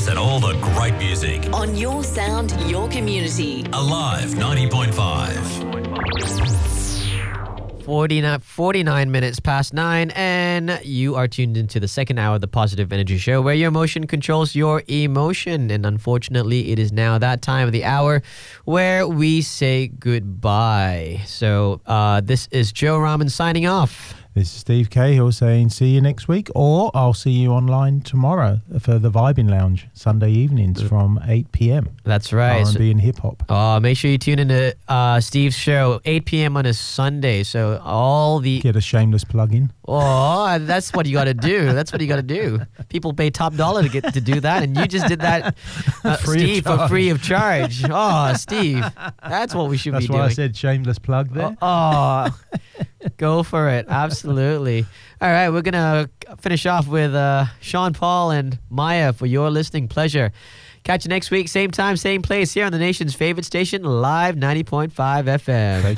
and all the great music. On your sound, your community. Alive 90.5. 49 minutes past 9, and you are tuned into the second hour of the Positive Energy Show, where your emotion controls your emotion. And unfortunately, it is now that time of the hour where we say goodbye. So this is Joe Rahman signing off. This is Steve Cahill saying see you next week, or I'll see you online tomorrow for the Vibing Lounge, Sunday evenings from 8 p.m. That's right. R&B and hip-hop. Make sure you tune into Steve's show, 8 p.m. on a Sunday. So all the... Get a shameless plug in. Oh, that's what you got to do. That's what you got to do. People pay top dollar to get to do that, and you just did that, Steve, for free of charge. Oh, Steve, that's what we should be doing. That's why I said shameless plug there. Oh, go for it. Absolutely. All right, we're going to finish off with Sean Paul and Maya for your listening pleasure. Catch you next week, same time, same place, here on the nation's favorite station, Live 90.5 FM.